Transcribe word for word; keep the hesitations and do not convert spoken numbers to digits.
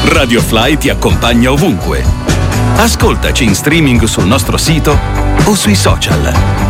Radio Fly ti accompagna ovunque. Ascoltaci in streaming sul nostro sito o sui social.